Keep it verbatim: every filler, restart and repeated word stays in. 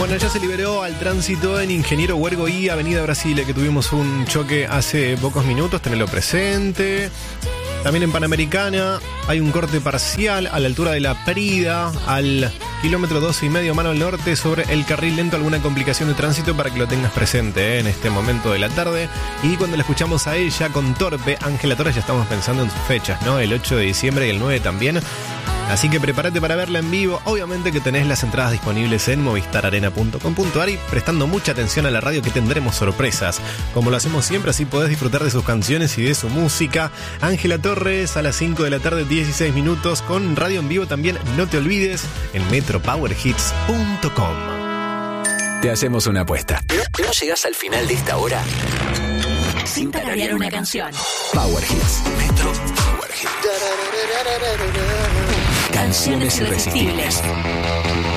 Bueno, ya se liberó al tránsito en Ingeniero Huergo y Avenida Brasile, que tuvimos un choque hace pocos minutos, tenedlo presente. También en Panamericana hay un corte parcial a la altura de la Prida, al kilómetro doce y medio mano al norte, sobre el carril lento, alguna complicación de tránsito para que lo tengas presente, ¿eh? En este momento de la tarde. Y cuando la escuchamos a ella con Torpe, Ángela Torres, ya estamos pensando en sus fechas, ¿no? El ocho de diciembre y el nueve también. Así que prepárate para verla en vivo. Obviamente que tenés las entradas disponibles en movistar arena punto com punto a r y prestando mucha atención a la radio, que tendremos sorpresas. Como lo hacemos siempre, así podés disfrutar de sus canciones y de su música. Ángela Torres a las cinco de la tarde, dieciséis minutos, con radio en vivo también. No te olvides, en metro power hits punto com. Te hacemos una apuesta. ¿No, no llegás al final de esta hora sin tararear una canción? Power Hits. Metro Power Hits. Canciones irresistibles.